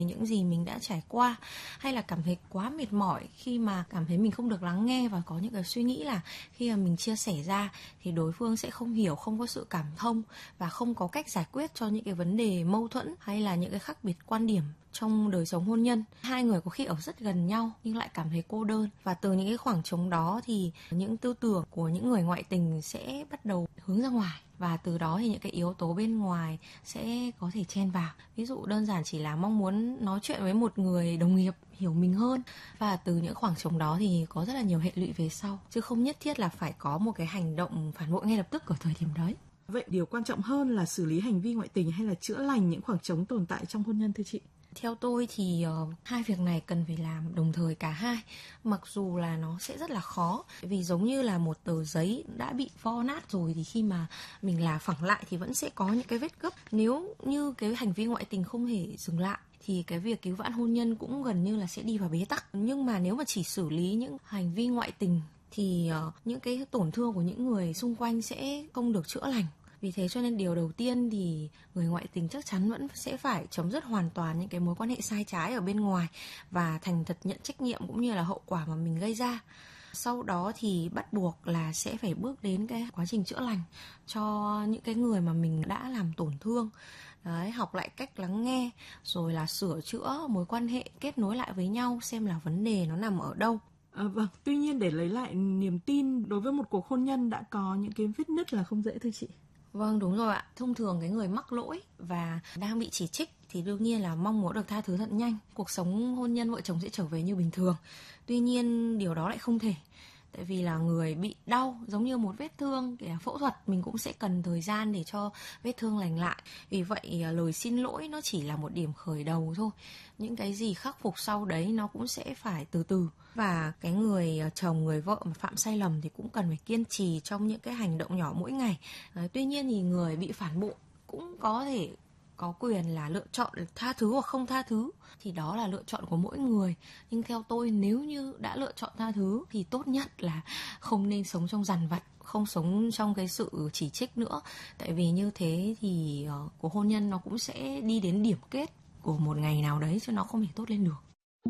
những gì mình đã trải qua, hay là cảm thấy quá mệt mỏi khi mà cảm thấy mình không được lắng nghe, và có những cái suy nghĩ là khi mà mình chia sẻ ra thì đối phương sẽ không hiểu, không có sự cảm thông và không có cách giải quyết cho những cái vấn đề mâu thuẫn hay là những cái khác biệt quan điểm trong đời sống hôn nhân. Hai người có khi ở rất gần nhau nhưng lại cảm thấy cô đơn, và từ những cái khoảng trống đó thì những tư tưởng của những người ngoại tình sẽ bắt đầu hướng ra ngoài, và từ đó thì những cái yếu tố bên ngoài sẽ có thể chen vào. Ví dụ đơn giản chỉ là mong muốn nói chuyện với một người đồng nghiệp hiểu mình hơn, và từ những khoảng trống đó thì có rất là nhiều hệ lụy về sau, chứ không nhất thiết là phải có một cái hành động phản bội ngay lập tức ở thời điểm đấy. Vậy điều quan trọng hơn là xử lý hành vi ngoại tình hay là chữa lành những khoảng trống tồn tại trong hôn nhân thưa chị? Theo tôi thì hai việc này cần phải làm đồng thời cả hai, mặc dù là nó sẽ rất là khó, vì giống như là một tờ giấy đã bị vo nát rồi thì khi mà mình là phẳng lại thì vẫn sẽ có những cái vết gấp. Nếu như cái hành vi ngoại tình không hề dừng lại thì cái việc cứu vãn hôn nhân cũng gần như là sẽ đi vào bế tắc. Nhưng mà nếu mà chỉ xử lý những hành vi ngoại tình thì những cái tổn thương của những người xung quanh sẽ không được chữa lành. Vì thế cho nên điều đầu tiên thì người ngoại tình chắc chắn vẫn sẽ phải chấm dứt hoàn toàn những cái mối quan hệ sai trái ở bên ngoài và thành thật nhận trách nhiệm cũng như là hậu quả mà mình gây ra. Sau đó thì bắt buộc là sẽ phải bước đến cái quá trình chữa lành cho những cái người mà mình đã làm tổn thương. Đấy, học lại cách lắng nghe, rồi là sửa chữa mối quan hệ, kết nối lại với nhau xem là vấn đề nó nằm ở đâu. Vâng, tuy nhiên để lấy lại niềm tin đối với một cuộc hôn nhân đã có những cái vết nứt là không dễ thưa chị. Vâng, đúng rồi ạ. Thông thường cái người mắc lỗi và đang bị chỉ trích thì đương nhiên là mong muốn được tha thứ thật nhanh. Cuộc sống hôn nhân vợ chồng sẽ trở về như bình thường. Tuy nhiên điều đó lại không thể. Tại vì là người bị đau giống như một vết thương, kể cả phẫu thuật mình cũng sẽ cần thời gian để cho vết thương lành lại. Vì vậy lời xin lỗi nó chỉ là một điểm khởi đầu thôi. Những cái gì khắc phục sau đấy nó cũng sẽ phải từ từ. Và cái người chồng, người vợ mà phạm sai lầm thì cũng cần phải kiên trì trong những cái hành động nhỏ mỗi ngày. Tuy nhiên thì người bị phản bội cũng có thể có quyền là lựa chọn tha thứ hoặc không tha thứ, thì đó là lựa chọn của mỗi người. Nhưng theo tôi, nếu như đã lựa chọn tha thứ thì tốt nhất là không nên sống trong dằn vặt, không sống trong cái sự chỉ trích nữa. Tại vì như thế thì cuộc hôn nhân nó cũng sẽ đi đến điểm kết của một ngày nào đấy, chứ nó không thể tốt lên được.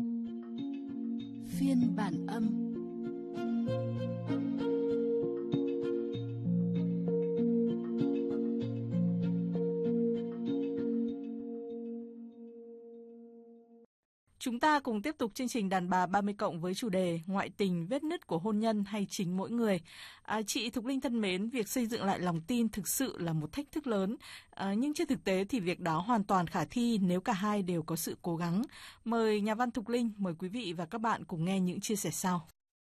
Phiên bản âm. Chúng ta cùng tiếp tục chương trình Đàn bà 30 cộng với chủ đề ngoại tình, vết nứt của hôn nhân hay chính mỗi người. Chị Thục Linh thân mến, việc xây dựng lại lòng tin thực sự là một thách thức lớn. Nhưng trên thực tế thì việc đó hoàn toàn khả thi nếu cả hai đều có sự cố gắng. Mời nhà văn Thục Linh, mời quý vị và các bạn cùng nghe những chia sẻ sau.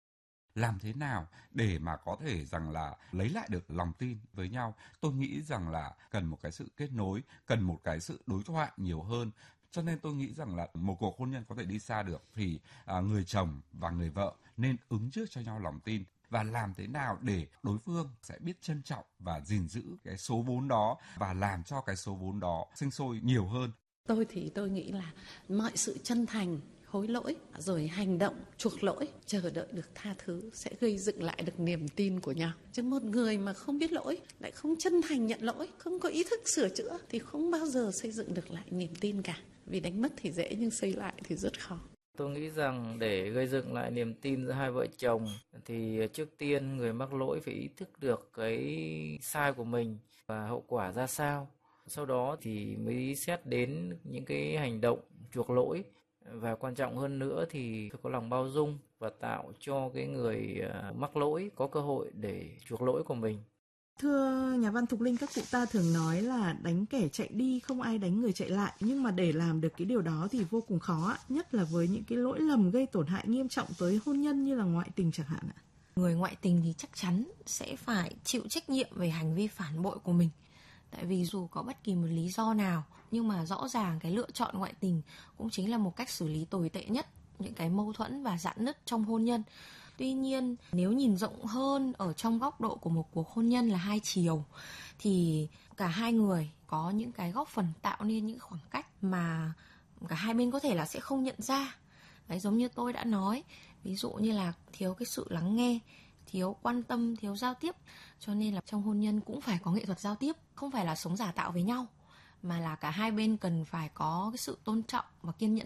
Làm thế nào để mà có thể rằng là lấy lại được lòng tin với nhau? Tôi nghĩ rằng là cần một cái sự kết nối, cần một cái sự đối thoại nhiều hơn. Cho nên tôi nghĩ rằng là một cuộc hôn nhân có thể đi xa được thì người chồng và người vợ nên ứng trước cho nhau lòng tin. Và làm thế nào để đối phương sẽ biết trân trọng và gìn giữ cái số vốn đó và làm cho cái số vốn đó sinh sôi nhiều hơn. Tôi nghĩ là mọi sự chân thành, hối lỗi, rồi hành động chuộc lỗi, chờ đợi được tha thứ sẽ gây dựng lại được niềm tin của nhau. Chứ một người mà không biết lỗi, lại không chân thành nhận lỗi, không có ý thức sửa chữa thì không bao giờ xây dựng được lại niềm tin cả. Vì đánh mất thì dễ nhưng xây lại thì rất khó. Tôi nghĩ rằng để gây dựng lại niềm tin giữa hai vợ chồng thì trước tiên người mắc lỗi phải ý thức được cái sai của mình và hậu quả ra sao. Sau đó thì mới xét đến những cái hành động chuộc lỗi, và quan trọng hơn nữa thì phải có lòng bao dung và tạo cho cái người mắc lỗi có cơ hội để chuộc lỗi của mình. Thưa nhà văn Thục Linh, các cụ ta thường nói là đánh kẻ chạy đi, không ai đánh người chạy lại. Nhưng mà để làm được cái điều đó thì vô cùng khó, nhất là với những cái lỗi lầm gây tổn hại nghiêm trọng tới hôn nhân như là ngoại tình chẳng hạn ạ. Người ngoại tình thì chắc chắn sẽ phải chịu trách nhiệm về hành vi phản bội của mình. Tại vì dù có bất kỳ một lý do nào, nhưng mà rõ ràng cái lựa chọn ngoại tình cũng chính là một cách xử lý tồi tệ nhất những cái mâu thuẫn và rạn nứt trong hôn nhân. Tuy nhiên, nếu nhìn rộng hơn ở trong góc độ của một cuộc hôn nhân là hai chiều, thì cả hai người có những cái góp phần tạo nên những khoảng cách mà cả hai bên có thể là sẽ không nhận ra. Đấy, giống như tôi đã nói, ví dụ như là thiếu cái sự lắng nghe, thiếu quan tâm, thiếu giao tiếp. Cho nên là trong hôn nhân cũng phải có nghệ thuật giao tiếp, không phải là sống giả tạo với nhau, mà là cả hai bên cần phải có cái sự tôn trọng và kiên nhẫn